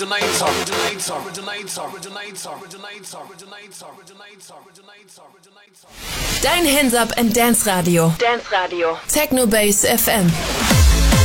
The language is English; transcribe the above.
Dein Hands Up and Dance Radio. Techno Base FM.